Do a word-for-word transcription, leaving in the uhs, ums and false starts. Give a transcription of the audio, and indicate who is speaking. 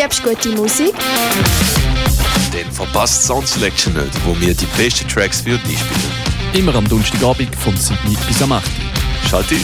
Speaker 1: liebst gute Musik?
Speaker 2: Dann verpasst Sound Selection nicht, wo wir die besten Tracks für dich spielen.
Speaker 3: Immer am Donnerstagabend von sieben bis am acht.
Speaker 2: Schalt ein.